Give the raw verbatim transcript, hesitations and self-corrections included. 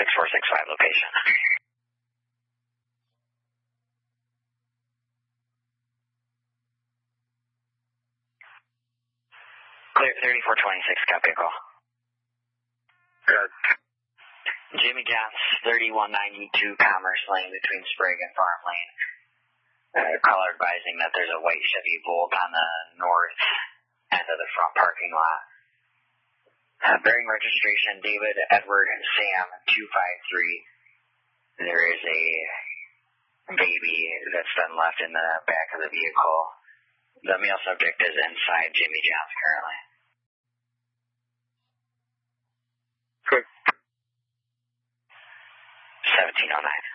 six four six five location. Clear thirty-four twenty-six, copy call. Good. Jimmy John's thirty-one ninety-two Commerce Lane between Sprague and Farm Lane. Uh, caller advising that there's a white Chevy Volt on the north end of the front parking lot. Uh, bearing registration David, Edward, and Sam two five three. There is a baby that's been left in the back of the vehicle. The male subject is inside Jimmy John's currently. Good. seventeen oh nine.